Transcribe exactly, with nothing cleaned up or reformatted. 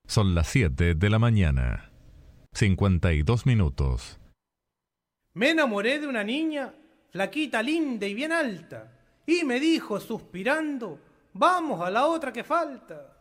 Son las siete de la mañana. cincuenta y dos minutos. Me enamoré de una niña, flaquita, linda y bien alta, y me dijo, suspirando, vamos a la otra que falta.